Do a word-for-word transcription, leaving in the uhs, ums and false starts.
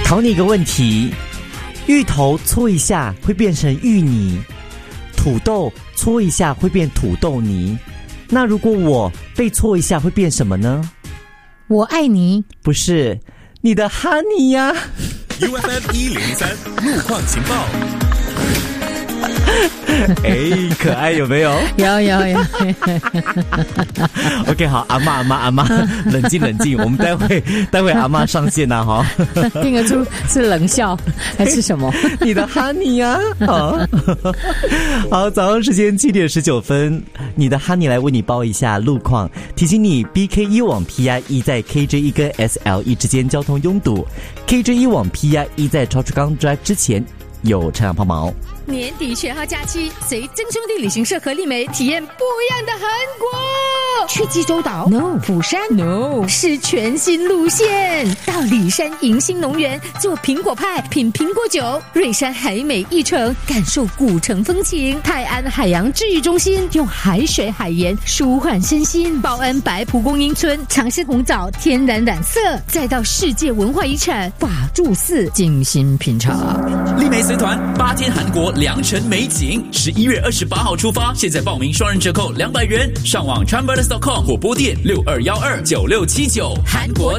考你一个问题，芋头搓一下会变成芋泥，土豆搓一下会变土豆泥，那如果我被搓一下会变什么呢？ 我爱你。 不是，你的哈尼呀。 U F M 一零零三路况情报。 哎，可爱有没有？ 有有有。 OK， 好，阿嬷阿嬷阿嬷，冷静冷静，我们待会待会阿嬷上线了哈。 听得出是冷笑还是什么？ 你的哈尼呀，好，好，早上时间七点十九分，你的哈尼来为你报一下路况，提醒你 B K 一往 P I E 在 K J 一跟 S L E 之间交通拥堵 ，K J 一往 P I E 在超出刚 Drive 之前有车辆抛锚。 年底全号假期，随真兄弟旅行社和丽梅体验不一样的韩国。去济州岛 ？No。釜山 ？No。是全新路线，到里山迎新农园做苹果派，品苹果酒；瑞山海美一城感受古城风情；泰安海洋治愈中心用海水海盐舒缓身心；报恩白蒲公英村尝鲜红枣天然染色，再到世界文化遗产法住寺精心品尝。 丽梅随团八天韩国良辰美景，十一月二十八号出发，现在报名双人折扣两百元，上网 travellers dot com 或拨电六二一二九六七九，韩国